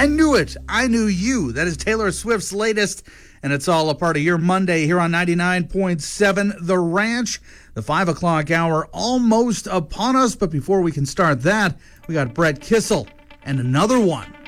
I knew it. I knew you. That is Taylor Swift's latest, and it's all a part of your Monday here on 99.7 The Ranch. The 5 o'clock hour almost upon us, but before we can start that, we got Brett Kissel and another one